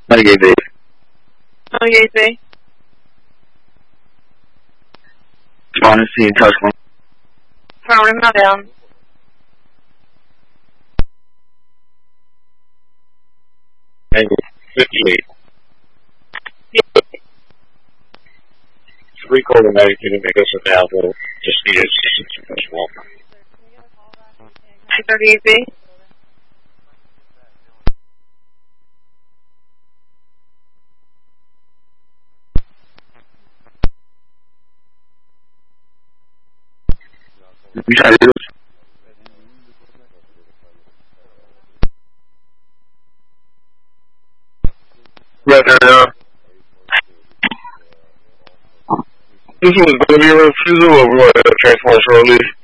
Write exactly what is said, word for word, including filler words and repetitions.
ninety-eight B. ninety-eight B. Responding to the touchpoint. Rounding now down. Angle fifty-eight. Yeah. Three quarter medic unit make us available. Just need assistance as well. nine thirty-eight B. You try to do it. Right there. This was going to be a refusal of what uh, transport shortly.